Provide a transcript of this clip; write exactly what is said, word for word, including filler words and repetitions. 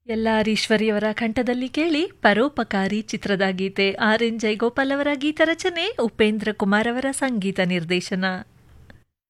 ಎಲ್ಲಾರ್ ಈಶ್ವರಿಯವರ ಕಂಠದಲ್ಲಿ ಕೇಳಿ ಪರೋಪಕಾರಿ ಚಿತ್ರದ ಗೀತೆ. ಆರ್ ಎನ್ ಜೈಗೋಪಾಲ್ ಅವರ ಗೀತ ರಚನೆ, ಉಪೇಂದ್ರ ಕುಮಾರ್ ಅವರ ಸಂಗೀತ ನಿರ್ದೇಶನ.